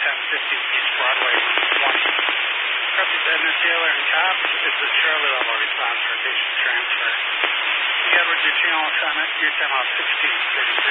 1050 East Broadway, 120. Representative Taylor and Cobb, this is Charlie level response for patient transfer. The Edwards, your channel assignment, your time off 1633.